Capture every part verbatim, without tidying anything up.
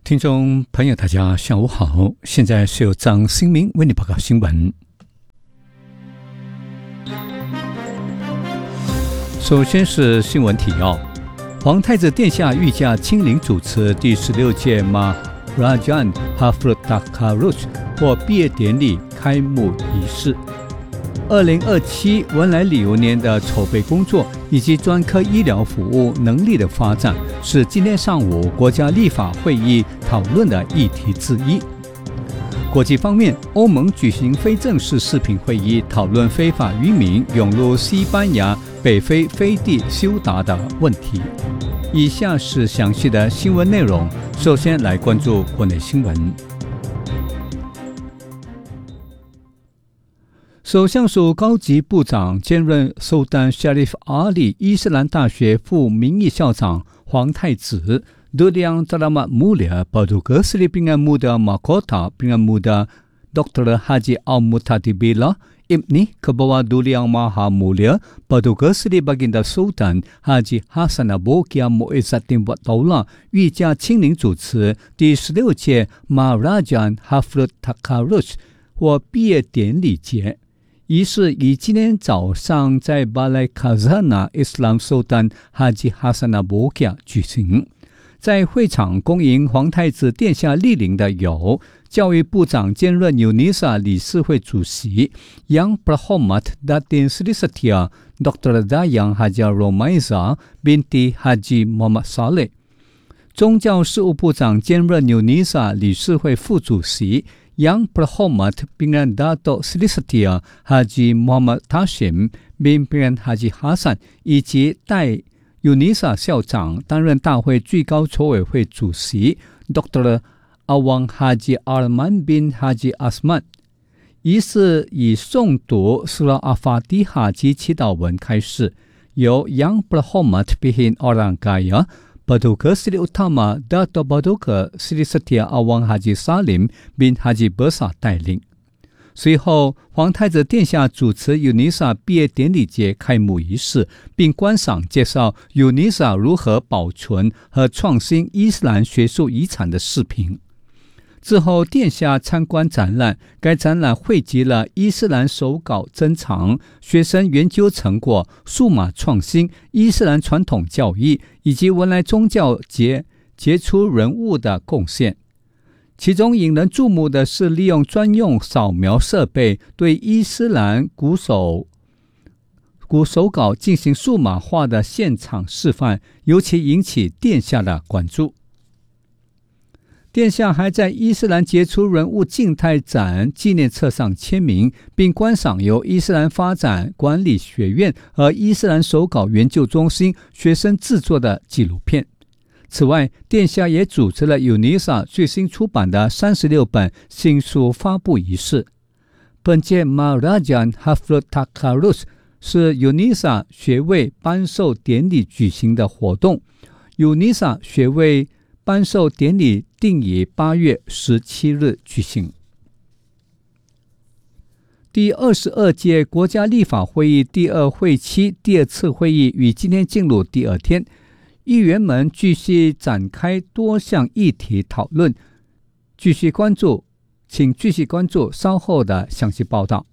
听众朋友大家下午好，现在是由张新明为你报告新闻。首先是新闻提要，皇太子殿下御驾亲临主持第十六届 Maharaja Hafrut 或毕业典礼开幕仪式。二零二七文莱旅游年的筹备工作以及专科医疗服务能力的发展是今天上午国家立法会议讨论的议题之一。国际方面，欧盟举行非正式视频会议，讨论非法渔民涌入西班牙北非飞地休达的问题。以下是详细的新闻内容，首先来关注国内新闻。首相署高级部长兼任 Sultan Sharif Ali 伊斯兰大学副名誉校长皇太子 Durian Selamat Mulia Paduka Sri Pilihan Muda Mahkota Pilihan Muda Doktor Haji Al-Muhtadibillah Ibni Kebawah Durian Maha Mulia Paduka Sri Baginda Sultan Haji Hassan Bolkiah Muizzaddin Wattaulah 御驾亲临主持第十六届 Maharaja Hafrut Takarruj 或毕业典礼节。仪式于今天早上在巴莱卡扎纳 Islam Sultan Haji Hassan Bolkiah 举行。在会场恭迎皇太子殿下莅临的有教育部长兼任 U N I S A 理事会主席 Yang Berhormat Datin Sri Setia Doktor Dayang Haja Romaiza binti Haji Muhammad Saleh， 宗教事务部长兼任 U N I S A 理事会副主席Yang Berhormat Pimpinan Dato Sri Setia Haji Muhammad Tashim bin Pimpinan Haji Hassan 以及代 U N I S A 校长担任大会最高筹委会主席 Doktor Awang Haji Arman bin Haji Asman。 仪式以诵读 Surah Al-Fatiha 及祈祷文开始，由 Yang Berhormat Pihin Orang Kaya Paduka Sri Utama Dato Paduka Sri Setia Awang Haji Salim bin Haji Besar 带领。随后，皇太子殿下主持 U N I S A 毕业典礼节开幕仪式，并观赏介绍 U N I S A 如何保存和创新伊斯兰学术遗产的视频。之后，殿下参观展览，该展览汇集了伊斯兰手稿珍藏、学生研究成果、数码创新、伊斯兰传统教义以及文莱宗教节杰出人物的贡献。其中引人注目的是利用专用扫描设备对伊斯兰古手古手稿进行数码化的现场示范，尤其引起殿下的关注。殿下还在伊斯兰杰出人物静态展纪念册上签名，并观赏由伊斯兰发展管理学院和伊斯兰手稿研究中心学生制作的纪录片。此外，殿下也主持了 U N I S A 最新出版的三十六本新书发布仪式。本届 Maharaja Hafrut Takarruj 是 U N I S A 学位颁授典礼举行的活动。 U N I S A 学位颁授典礼定于八月十七日举行。第二十二届国家立法会议第二会期第二次会议于今天进入第二天，议员们继续展开多项议题讨论，继续关注，请继续关注稍后的详细报道。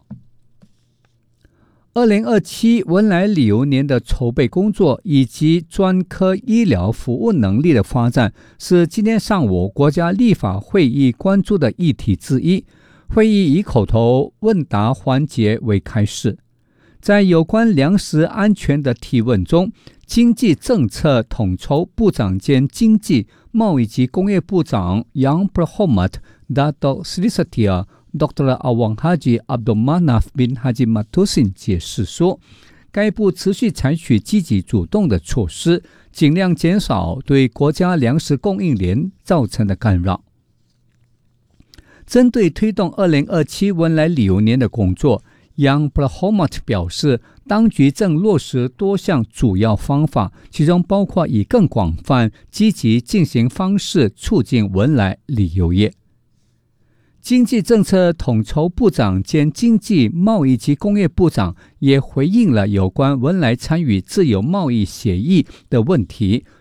二零二七文莱旅游年的筹备工作以及专科医疗服务能力的发展是今天上午国家立法会议关注的议题之一。会议以口头问答环节为开始。在有关粮食安全的提问中，经济政策统筹部长兼经济、贸易及工业部长 Yang Berhormat Dato Sri Setia Doktor Awang Haji Abdul Manaf bin Haji Matusin 解释说，该部持续采取积极主动的措施，尽量减少对国家粮食供应链造成的干扰。针对推动二零二七文莱旅游年的工作， Yang Berhormat 表示，当局正落实多项主要方法，其中包括以更广泛、积极进行方式促进文莱旅游业。经济政策统筹部长兼经济、贸易及工业部长也回应了有关文莱参与自由贸易协议的问题，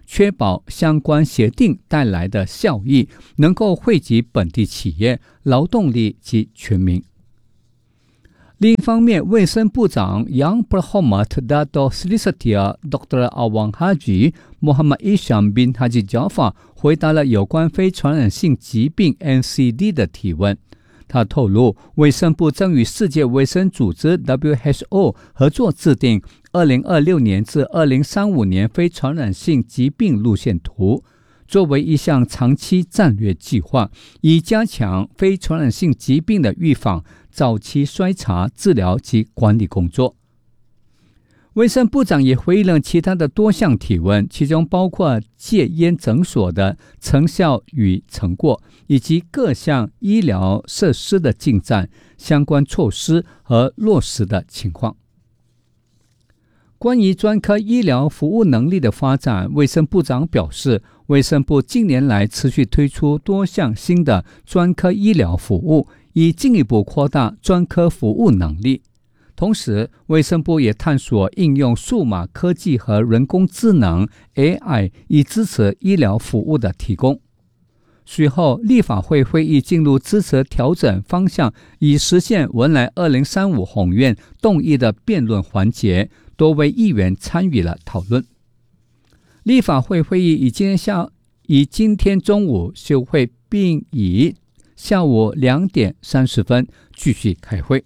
确保相关协定带来的效益能够惠及本地企业、劳动力及全民。另一方面，卫生部长 Yang Berhormat Dato Sri Setia Doktor Awang Haji Muhammad Isham bin Haji Jafar 回答了有关非传染性疾病 N C D 的提问。他透露，卫生部正与世界卫生组织 W H O 合作制定二零二六年至二零三五年非传染性疾病路线图，作为一项长期战略计划，以加强非传染性疾病的预防、早期筛查、治疗及管理工作。卫生部长也回应了其他的多项提问，其中包括戒烟诊所的成效与成果，以及各项医疗设施的进展、相关措施和落实的情况。关于专科医疗服务能力的发展，卫生部长表示，卫生部近年来持续推出多项新的专科医疗服务，以进一步扩大专科服务能力。同时，卫生部也探索应用数码科技和人工智能 A I 以支持医疗服务的提供。随后，立法会会议进入支持调整方向，以实现文莱二零三五宏愿动议的辩论环节，多位议员参与了讨论。立法会会议以今天下以今天中午休会，并以下午两点三十分继续开会。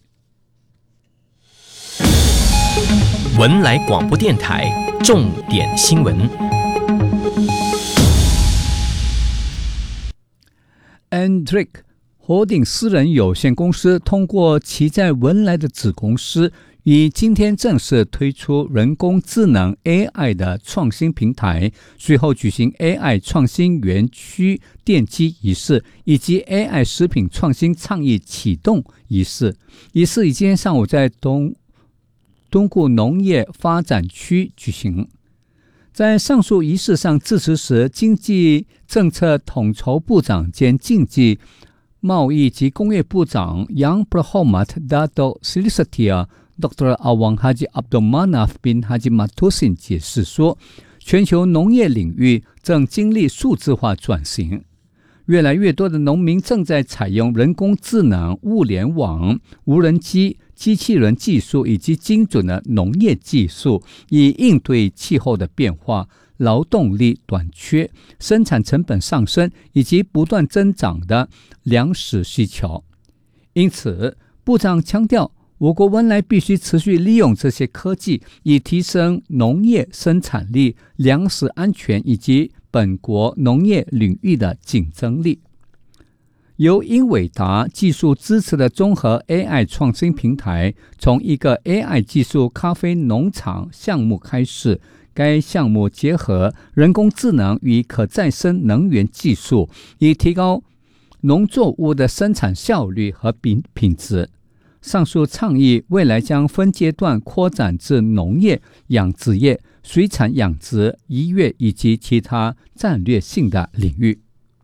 文莱广播电台重点新闻。 Andric Holding 私人有限公司通过其在文莱的子公司，于今天正式推出人工智能 A I 的创新平台，随后举行 A I 创新园区奠基仪式，以及 A I 食品创新倡议启动仪式。仪式于今天上午在东东固农业发展区举行。在上述仪式上致辞时，经济政策统筹部长兼经济贸易及工业部长 Yang Berhormat Dato Sri Setia Doktor Awang Haji Abdul Manaf bin Haji Matusin 解释说，全球农业领域正经历数字化转型，越来越多的农民正在采用人工智能、物联网、无人机、机器人技术以及精准的农业技术，以应对气候的变化、劳动力短缺、生产成本上升以及不断增长的粮食需求。因此，部长强调，我国文莱必须持续利用这些科技，以提升农业生产力、粮食安全以及本国农业领域的竞争力。由英伟达技术支持的综合 A I 创新平台，从一个 A I 技术咖啡农场项目开始，该项目结合人工智能与可再生能源技术，以提高农作物的生产效率和品质。上述倡议未来将分阶段扩展至农业、养殖业、水产养殖、医院以及其他战略性的领域。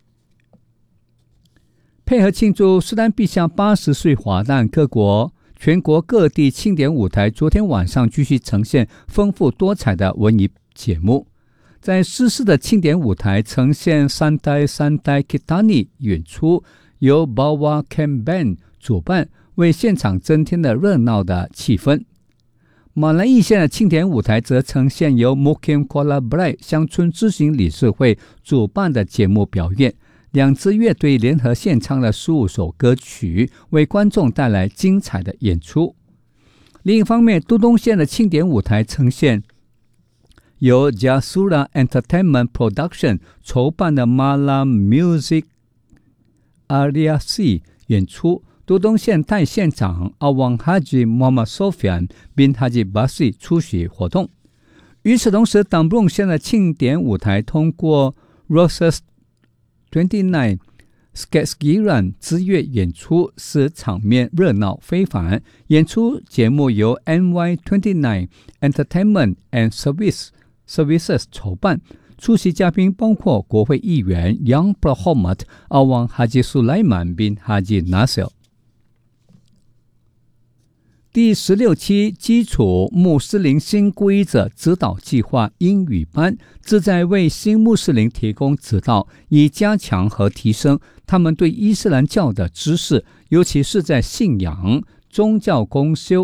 配合庆祝苏丹陛下八十岁华诞，各国全国各地庆典舞台昨天晚上继续呈现丰富多彩的文艺节目。在诗诗的庆典舞台呈现三代三代 Kitani 演出，由 Bawa Camp Band 主办，为现场增添了热闹的气氛。马来义县的庆典舞台则呈现由 Mukim Kuala Belait 乡村知行理事会主办的节目表演，两支乐队联合献唱了十五首歌曲，为观众带来精彩的演出。另一方面，都东县的庆典舞台呈现由 Jasura Entertainment Production 筹办的 Malam Music Ariasi 演出，都东县代县长 Awang Haji Muhammad Sofyan bin Haji Basi 出席活动。与此同时，党布隆县的庆典舞台通过 Roses二十九 Sketskiran 之乐演出，使场面热闹非凡。演出节目由 N Y 二十九 Entertainment and Service Services 筹办，出席嘉宾包括国会议员 Yang Berhormat Awang Haji Sulaiman bin Haji Nasir。 第十六期基础穆斯林新规则指导计划英语班旨在为新穆斯林提供指导，以加强和提升他们对伊斯兰教的知识，尤其是在信仰、宗教公修